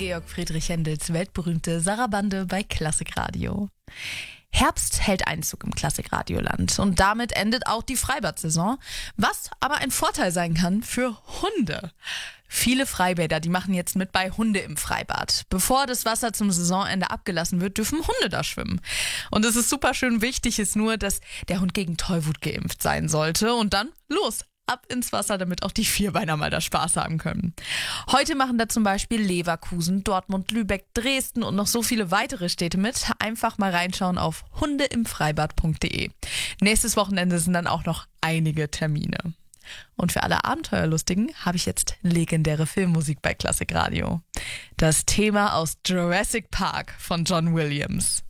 Georg Friedrich Händels weltberühmte Sarabande bei Klassikradio. Herbst hält Einzug im Klassikradioland und damit endet auch die Freibad-Saison, was aber ein Vorteil sein kann für Hunde. Viele Freibäder, die machen jetzt mit bei Hunde im Freibad. Bevor das Wasser zum Saisonende abgelassen wird, dürfen Hunde da schwimmen. Und es ist super schön, wichtig ist nur, dass der Hund gegen Tollwut geimpft sein sollte und dann los. Ab ins Wasser, damit auch die Vierbeiner mal da Spaß haben können. Heute machen da zum Beispiel Leverkusen, Dortmund, Lübeck, Dresden und noch so viele weitere Städte mit. Einfach mal reinschauen auf hundeimfreibad.de. Nächstes Wochenende sind dann auch noch einige Termine. Und für alle Abenteuerlustigen habe ich jetzt legendäre Filmmusik bei Klassikradio. Das Thema aus Jurassic Park von John Williams.